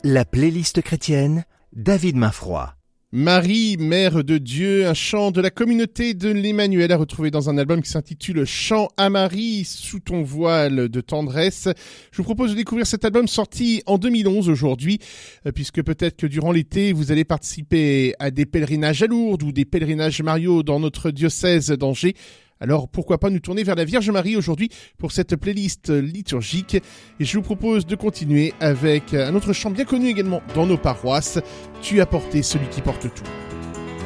La playlist chrétienne, David Mainfroy. Marie, Mère de Dieu, un chant de la communauté de l'Emmanuel à retrouver dans un album qui s'intitule Chant à Marie, sous ton voile de tendresse. Je vous propose de découvrir cet album sorti en 2011 aujourd'hui, puisque peut-être que durant l'été, vous allez participer à des pèlerinages à Lourdes ou des pèlerinages mariaux dans notre diocèse d'Angers. Alors pourquoi pas nous tourner vers la Vierge Marie aujourd'hui pour cette playlist liturgique. Et je vous propose de continuer avec un autre chant bien connu également dans nos paroisses, Tu as porté celui qui porte tout.